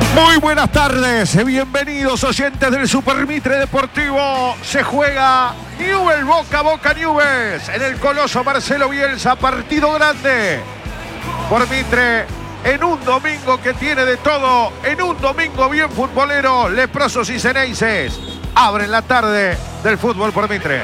Muy buenas tardes, bienvenidos oyentes del Super Mitre Deportivo. Se juega Newell's Boca Newell's en el Coloso Marcelo Bielsa, partido grande por Mitre en un domingo que tiene de todo, en un domingo bien futbolero. Leprosos y Ceneices abren la tarde del fútbol por Mitre.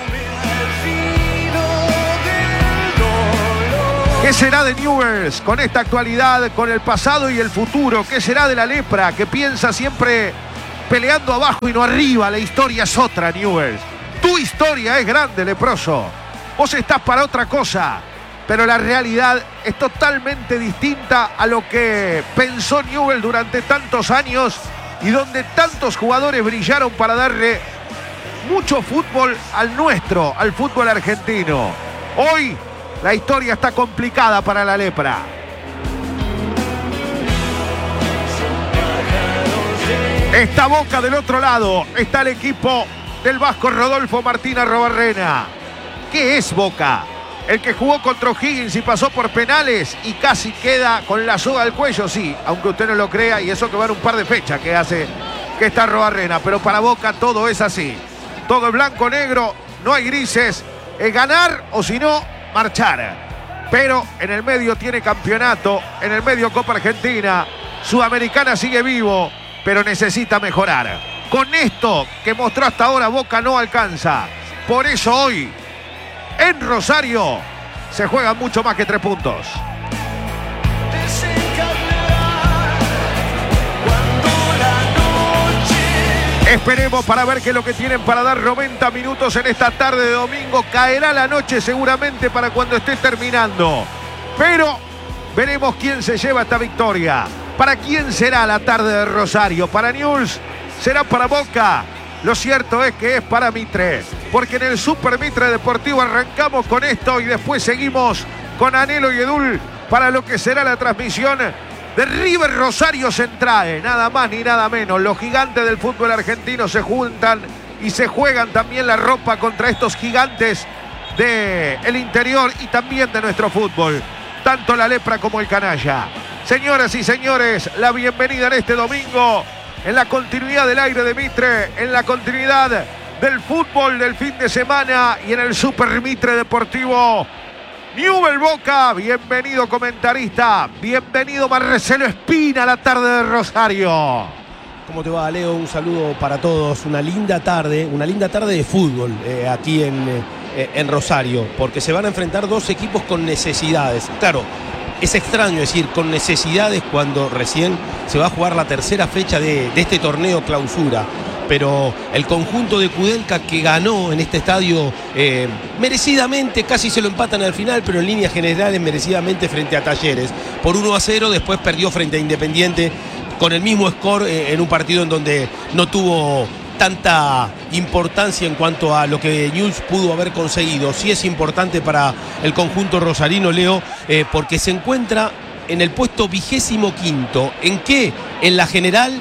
¿Qué será de Newell's con esta actualidad, con el pasado y el futuro? ¿Qué será de la lepra que piensa siempre peleando abajo y no arriba? La historia es otra, Newell's. Tu historia es grande, leproso. Vos estás para otra cosa, pero la realidad es totalmente distinta a lo que pensó Newell's durante tantos años y donde tantos jugadores brillaron para darle mucho fútbol al nuestro, al fútbol argentino. Hoy la historia está complicada para la lepra. Está Boca del otro lado. Está el equipo del vasco Rodolfo Martín Arrobarrena. ¿Qué es Boca? El que jugó contra O'Higgins y pasó por penales y casi queda con la soga al cuello, sí, aunque usted no lo crea, y eso que van un par de fechas que hace que está Arrobarrena. Pero para Boca todo es así. Todo es blanco-negro, no hay grises. Es ganar o si no, marchar. Pero en el medio tiene campeonato, en el medio Copa Argentina, Sudamericana sigue vivo, pero necesita mejorar. Con esto que mostró hasta ahora Boca no alcanza. Por eso hoy en Rosario se juegan mucho más que 3 puntos. Esperemos para ver qué es lo que tienen para dar 90 minutos en esta tarde de domingo. Caerá la noche seguramente para cuando esté terminando. Pero veremos quién se lleva esta victoria. ¿Para quién será la tarde de Rosario? ¿Para Newell's? ¿Será para Boca? Lo cierto es que es para Mitre. Porque en el Super Mitre Deportivo arrancamos con esto y después seguimos con Anhelo y Edul para lo que será la transmisión de River Rosario Central, nada más ni nada menos. Los gigantes del fútbol argentino se juntan y se juegan también la ropa contra estos gigantes del interior y también de nuestro fútbol, tanto la lepra como el canalla. Señoras y señores, la bienvenida en este domingo, en la continuidad del aire de Mitre, en la continuidad del fútbol del fin de semana y en el Super Mitre Deportivo. Newell's Boca, bienvenido comentarista, bienvenido Marcelo Espina a la tarde de Rosario. ¿Cómo te va, Leo? Un saludo para todos, una linda tarde de fútbol aquí en Rosario, porque se van a enfrentar dos equipos con necesidades. Claro, es extraño decir con necesidades cuando recién se va a jugar la tercera fecha de este torneo clausura. Pero el conjunto de Kudelka que ganó en este estadio merecidamente, casi se lo empatan al final, pero en líneas generales merecidamente frente a Talleres. Por 1-0, después perdió frente a Independiente con el mismo score en un partido en donde no tuvo tanta importancia en cuanto a lo que Newell's pudo haber conseguido. Sí es importante para el conjunto rosarino, Leo, porque se encuentra en el puesto 25º. ¿En qué? En la general,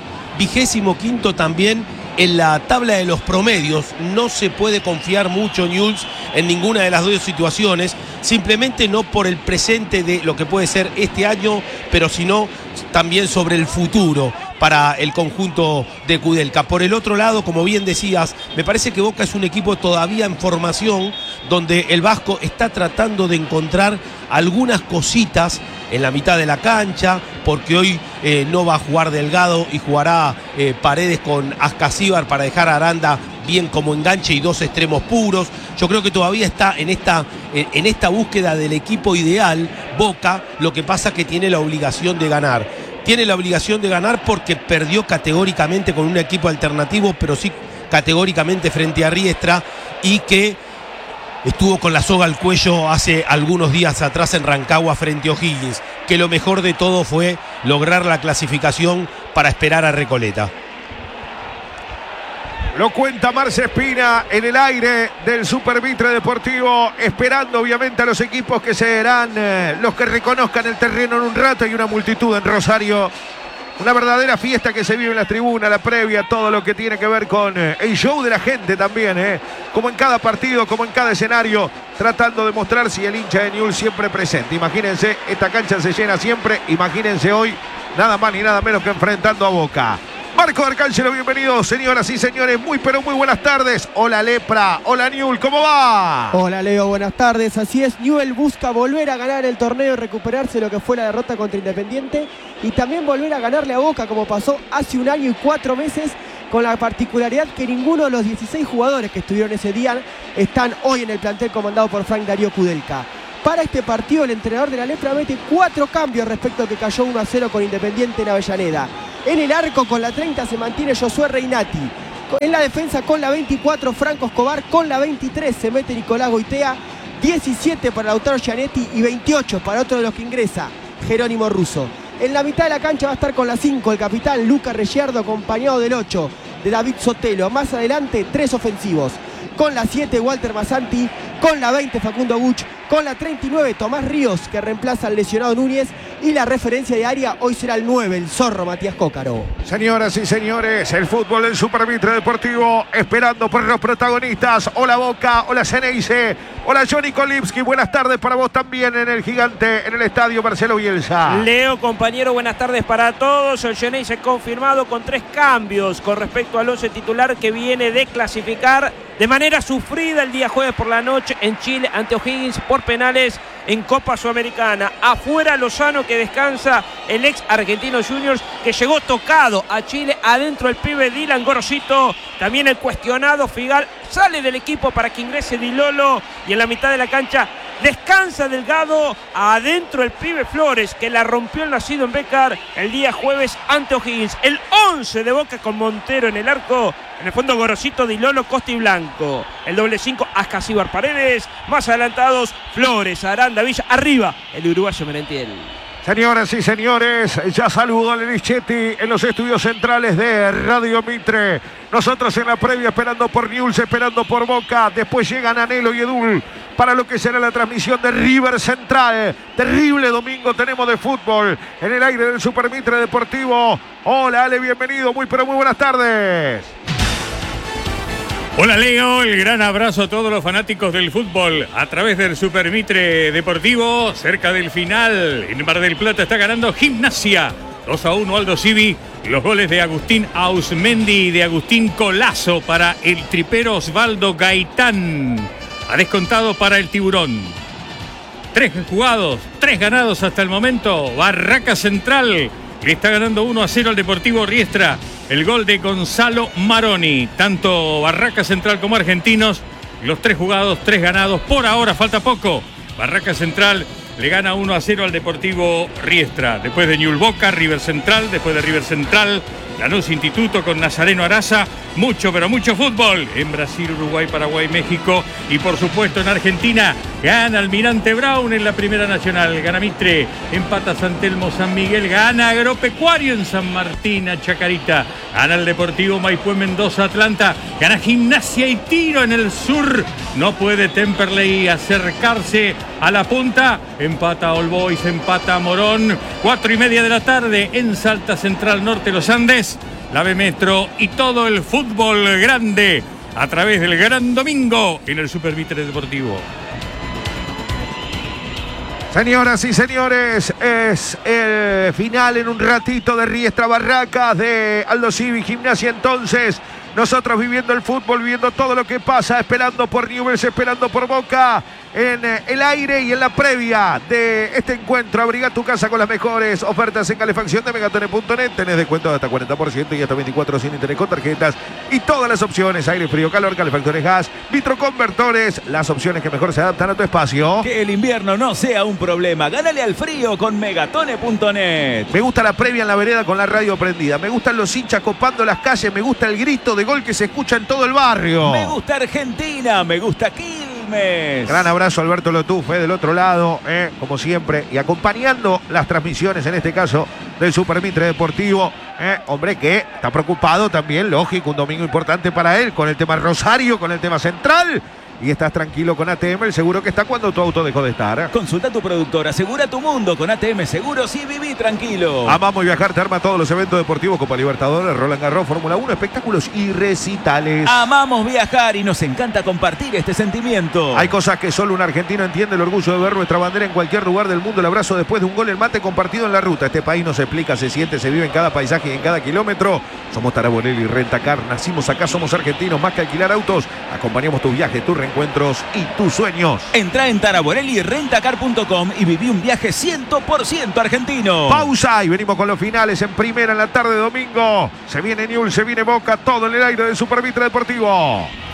25º también en la tabla de los promedios. No se puede confiar mucho Newell's en ninguna de las dos situaciones, simplemente no por el presente de lo que puede ser este año, pero sino también sobre el futuro para el conjunto de Kudelka. Por el otro lado, como bien decías, me parece que Boca es un equipo todavía en formación, donde el vasco está tratando de encontrar algunas cositas en la mitad de la cancha, porque hoy no va a jugar Delgado y jugará Paredes con Ascasíbar para dejar a Aranda bien como enganche y dos extremos puros. Yo creo que todavía está en esta búsqueda del equipo ideal Boca. Lo que pasa que tiene la obligación de ganar. Tiene la obligación de ganar porque perdió categóricamente con un equipo alternativo, pero sí categóricamente frente a Riestra, y que estuvo con la soga al cuello hace algunos días atrás en Rancagua frente a O'Higgins. Que lo mejor de todo fue lograr la clasificación para esperar a Recoleta. Lo cuenta Marce Espina en el aire del Super Mitre Deportivo, esperando obviamente a los equipos que serán los que reconozcan el terreno en un rato, y una multitud en Rosario. Una verdadera fiesta que se vive en las tribunas, la previa, todo lo que tiene que ver con el show de la gente también, como en cada partido, como en cada escenario, tratando de mostrar si el hincha de Newell's siempre presente. Imagínense, esta cancha se llena siempre, imagínense hoy nada más ni nada menos que enfrentando a Boca. Marco Arcángelo, bienvenido, señoras y señores, muy buenas tardes. Hola Lepra, hola Newell, ¿cómo va? Hola Leo, buenas tardes. Así es, Newell busca volver a ganar el torneo y recuperarse lo que fue la derrota contra Independiente y también volver a ganarle a Boca como pasó hace 1 año y 4 meses, con la particularidad que ninguno de los 16 jugadores que estuvieron ese día están hoy en el plantel comandado por Frank Darío Kudelka. Para este partido el entrenador de la Lepra mete 4 cambios respecto a que cayó 1-0 con Independiente en Avellaneda. En el arco con la 30 se mantiene Josué Reinati. En la defensa con la 24 Franco Escobar, con la 23 se mete Nicolás Goitea, 17 para Lautaro Gianetti y 28 para otro de los que ingresa, Jerónimo Russo. En la mitad de la cancha va a estar con la 5 el capitán Luca Reggiardo, acompañado del 8 de David Sotelo. Más adelante 3 ofensivos. Con la 7 Walter Masanti, con la 20 Facundo Buch, con la 39 Tomás Ríos, que reemplaza al lesionado Núñez, y la referencia de área hoy será el 9, el zorro Matías Cócaro. Señoras y señores, el fútbol del Super Mitre Deportivo esperando por los protagonistas. Hola Boca, hola Ceneice, hola Johnny Kolipski, buenas tardes para vos también en el Gigante, en el estadio Marcelo Bielsa. Leo, compañero, buenas tardes para todos. El Ceneice confirmado con 3 cambios con respecto al 11 titular que viene de clasificar de manera sufrida el día jueves por la noche en Chile ante O'Higgins por penales en Copa Sudamericana. Afuera Lozano, que descansa el ex Argentinos Juniors, que llegó tocado a Chile. Adentro el pibe Dylan Gorosito, también el cuestionado Figal sale del equipo para que ingrese Di Lolo, y en la mitad de la cancha descansa Delgado. Adentro el pibe Flores, que la rompió el nacido en Bécar el día jueves ante O'Higgins. El 11 de Boca con Montero en el arco. En el fondo Gorosito, Di Lolo, Costa y Blanco. El doble 5, Ascasíbar Paredes. Más adelantados, Flores, Aranda, Villa. Arriba, el uruguayo Merentiel. Señoras y señores, ya saludó a Lenichetti en los estudios centrales de Radio Mitre. Nosotros en la previa esperando por Newell's, esperando por Boca. Después llegan Anelo y Edul para lo que será la transmisión de River Central. Terrible domingo tenemos de fútbol en el aire del Super Mitre Deportivo. Hola Ale, bienvenido, muy buenas tardes. Hola Leo, el gran abrazo a todos los fanáticos del fútbol a través del Super Mitre Deportivo. Cerca del final, en Mar del Plata está ganando Gimnasia 2-1 Aldo Civi. Los goles de Agustín Ausmendi y de Agustín Colazo para el tripero Osvaldo Gaitán. Ha descontado para el Tiburón. 3 jugados, 3 ganados hasta el momento. Barraca Central le está ganando 1-0 al Deportivo Riestra. El gol de Gonzalo Maroni. Tanto Barraca Central como Argentinos, los 3 jugados, 3 ganados. Por ahora falta poco. Barraca Central le gana 1-0 al Deportivo Riestra. Después de Newell's Boca, River Central. Después de River Central, Lanús Instituto con Nazareno Araza. Mucho, pero mucho fútbol en Brasil, Uruguay, Paraguay, México y por supuesto en Argentina. Gana Almirante Brown en la Primera Nacional. Gana Mitre, empata San Telmo, San Miguel. Gana Agropecuario en San Martín, a Chacarita. Gana el Deportivo Maipú en Mendoza, Atlanta. Gana Gimnasia y Tiro en el sur. No puede Temperley acercarse a la punta. Empata All Boys, empata Morón. 4:30 de la tarde en Salta Central Norte Los Andes. La B Metro y todo el fútbol grande a través del Gran Domingo en el Super Mitre Deportivo. Señoras y señores, es el final en un ratito de Riestra Barracas, de Aldo Civi, Gimnasia. Entonces, nosotros viviendo el fútbol, viviendo todo lo que pasa, esperando por Newell's, esperando por Boca, en el aire y en la previa de este encuentro. Abriga tu casa con las mejores ofertas en calefacción de Megatone.net. Tenés descuento de hasta 40% y hasta 24 sin interés con tarjetas y todas las opciones: aire, frío, calor, calefactores, gas, vitroconvertores, las opciones que mejor se adaptan a tu espacio. Que el invierno no sea un problema. Gánale al frío con Megatone.net. Me gusta la previa en la vereda con la radio prendida. Me gustan los hinchas copando las calles. Me gusta el grito de gol que se escucha en todo el barrio. Me gusta Argentina. Me gusta Quilmes. Gran abrazo a Alberto Lotufe del otro lado, como siempre, y acompañando las transmisiones, en este caso, del Super Mitre Deportivo. Hombre que está preocupado también, lógico, un domingo importante para él, con el tema Rosario, con el tema Central y estás tranquilo con ATM, el seguro que está cuando tu auto dejó de estar. Consulta a tu productor, asegura tu mundo con ATM Seguros y viví tranquilo. Amamos Viajar te arma todos los eventos deportivos, Copa Libertadores, Roland Garros, Fórmula 1, espectáculos y recitales. Amamos viajar y nos encanta compartir este sentimiento. Hay cosas que solo un argentino entiende, el orgullo de ver nuestra bandera en cualquier lugar del mundo, el abrazo después de un gol, el mate compartido en la ruta. Este país no se explica, se siente, se vive en cada paisaje y en cada kilómetro. Somos Taraborelli Rentacar, nacimos acá, somos argentinos, más que alquilar autos, acompañamos tus viajes, tus reencuentros y tus sueños. Entrá en taraborellirentacar.com y viví un viaje 100% argentino. Pausa y venimos con los finales en primera en la tarde de domingo. Se viene Newell's, se viene Boca, todo en el aire de Super Mitre Deportivo.